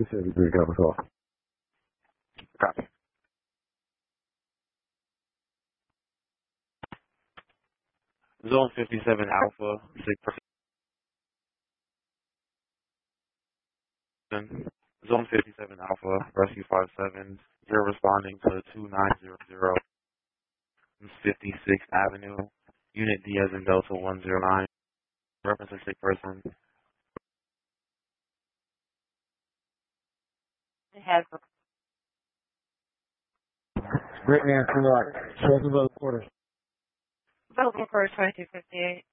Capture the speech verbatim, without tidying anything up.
seventy-three, cover call. Copy. Zone fifty-seven Alpha, sick person. Zone fifty-seven Alpha, Rescue five seven. You're responding to two nine zero zero fifty-sixth Avenue, Unit D as in Delta one zero nine. Reference a sick person. It has Great man, come on. Show us about the quarter. vote for twenty-two fifty-eight.